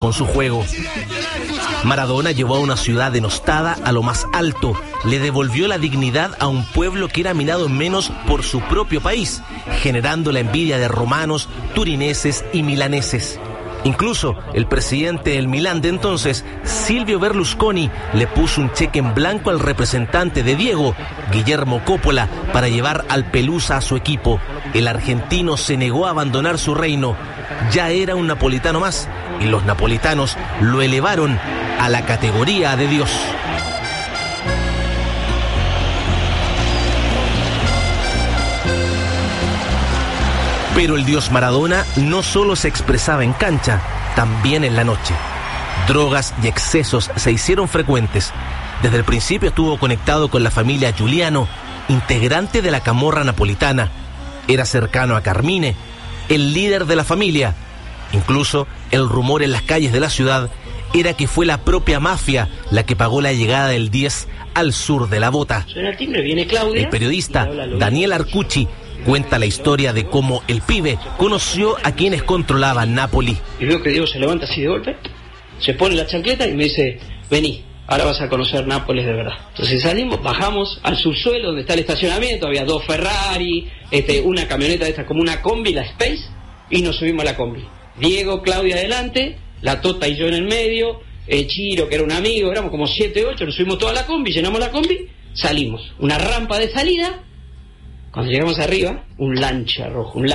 con su juego. Maradona llevó a una ciudad denostada a lo más alto, le devolvió la dignidad a un pueblo que era minado menos por su propio país, generando la envidia de romanos, turineses y milaneses. Incluso el presidente del Milán de entonces, Silvio Berlusconi, le puso un cheque en blanco al representante de Diego, Guillermo Coppola, para llevar al Pelusa a su equipo. El argentino se negó a abandonar su reino. Ya era un napolitano más, y los napolitanos lo elevaron a la categoría de Dios. Pero el dios Maradona no solo se expresaba en cancha, también en la noche. Drogas y excesos se hicieron frecuentes. Desde el principio estuvo conectado con la familia Giuliano, integrante de la camorra napolitana. Era cercano a Carmine, el líder de la familia. Incluso el rumor en las calles de la ciudad era que fue la propia mafia la que pagó la llegada del 10 al sur de la bota. Suena el timbre, viene Claudia. El periodista Daniel Arcucci cuenta la historia de cómo el pibe conoció a quienes controlaban Nápoli. Y veo que Diego se levanta así de golpe, se pone la chancleta y me dice, vení, ahora vas a conocer Nápoles de verdad. Entonces salimos, bajamos al subsuelo donde está el estacionamiento, había 2 Ferrari, una camioneta de esta como una combi, la Space, y nos subimos a la combi. Diego, Claudia adelante, la Tota y yo en el medio, Chiro, que era un amigo, éramos como 7, 8, nos subimos toda la combi, llenamos la combi, salimos. Una rampa de salida. Cuando llegamos arriba, un Lancia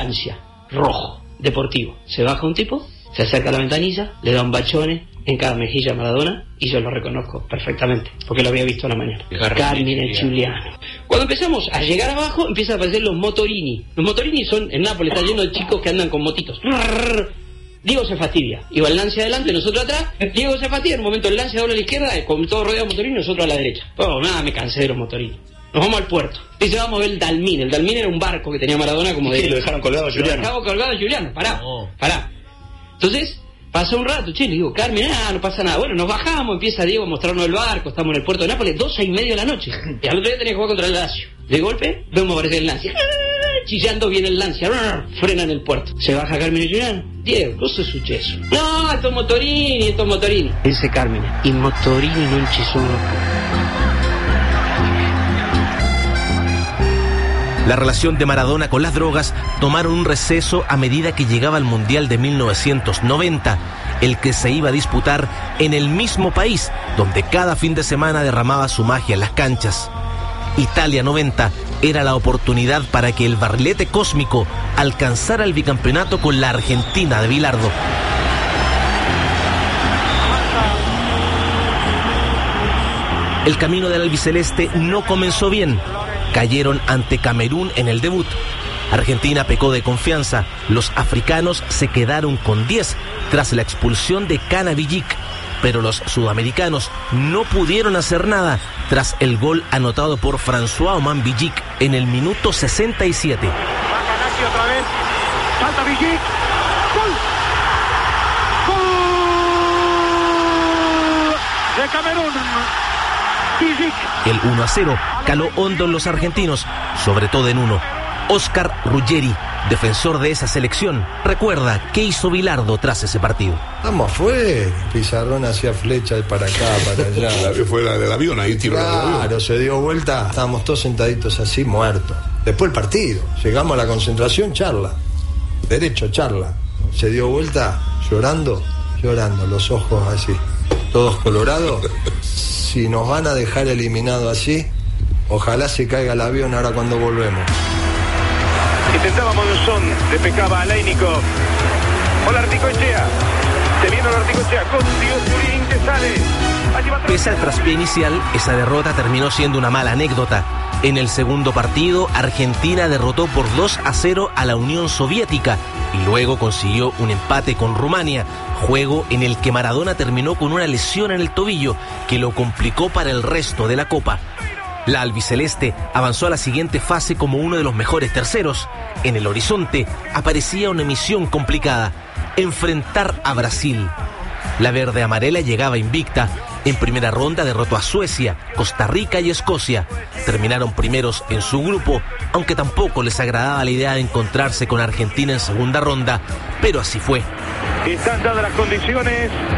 rojo, deportivo. Se baja un tipo, se acerca a la ventanilla, le da un bachone en cada mejilla a Maradona y yo lo reconozco perfectamente, porque lo había visto a la mañana. Carmine Giuliano. Cuando empezamos a llegar abajo, empiezan a aparecer los motorini. Los motorini son, en Nápoles está lleno de chicos que andan con motitos. Diego se fastidia, iba el Lancia adelante, nosotros atrás. Diego se fastidia, en un momento el Lancia dobla a la izquierda, con todo rodeado de motorini, nosotros a la derecha. Oh, nada, me cansé de los motorini. Nos vamos al puerto. Dice, vamos a ver el Dalmine. El Dalmine era un barco que tenía Maradona como de... Sí, lo dejaron colgado a Giuliano. Lo dejaron colgado a Giuliano, pará. Entonces, pasó un rato, le digo, Carmen, no pasa nada. Bueno, nos bajamos, empieza Diego a mostrarnos el barco, estamos en el puerto de Nápoles, 2:30 de la noche. Y al otro día tenía que jugar contra el Lazio. De golpe, vemos aparecer el Lancia. Chillando viene el Lancia, frena en el puerto. Se baja Carmen y Giuliano. Diego, cosa è successo? No, estos motorini. Dice Carmen, i motorini non ci sono. La relación de Maradona con las drogas tomaron un receso a medida que llegaba el Mundial de 1990, el que se iba a disputar en el mismo país, donde cada fin de semana derramaba su magia en las canchas. Italia 90 era la oportunidad para que el barrilete cósmico alcanzara el bicampeonato con la Argentina de Bilardo. El camino del albiceleste no comenzó bien. Cayeron ante Camerún en el debut. Argentina pecó de confianza. Los africanos se quedaron con 10 tras la expulsión de Canavillic. Pero los sudamericanos no pudieron hacer nada tras el gol anotado por François Oman Villic en el minuto 67. Baja Nazi otra vez. Salta Villic. ¡Gol! De Camerún. El 1-0 caló hondo en los argentinos, sobre todo en uno. Oscar Ruggeri, defensor de esa selección, recuerda qué hizo Bilardo tras ese partido. Vamos, fue. Pizarrón hacía flecha de para acá, para allá. Fue la del avión, ahí tiró. Claro, se dio vuelta, estábamos todos sentaditos así, muertos. Después el partido, llegamos a la concentración, charla. Derecho, charla. Se dio vuelta, llorando, los ojos así, todos colorados. Si nos van a dejar eliminados así, ojalá se caiga el avión ahora cuando volvemos. Intentaba Monzón, le pecaba a Leinico. Hola Articoechea. Se viene Articoechea con Dios Turín que sale. Pese al traspié inicial, esa derrota terminó siendo una mala anécdota. En el segundo partido, Argentina derrotó por 2-0 a la Unión Soviética y luego consiguió un empate con Rumania, juego en el que Maradona terminó con una lesión en el tobillo que lo complicó para el resto de la Copa. La albiceleste avanzó a la siguiente fase como uno de los mejores terceros. En el horizonte aparecía una misión complicada: enfrentar a Brasil. La verde amarela llegaba invicta. En primera ronda derrotó a Suecia, Costa Rica y Escocia. Terminaron primeros en su grupo, aunque tampoco les agradaba la idea de encontrarse con Argentina en segunda ronda, pero así fue. Están dadas las condiciones.